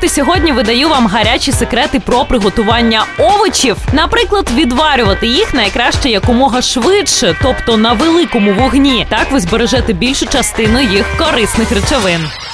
от і сьогодні видаю вам гарячі секрети про приготування овочів. Наприклад, відварювати їх найкраще якомога швидше, тобто на великому вогні. Так ви збережете більшу частину їх корисних речовин.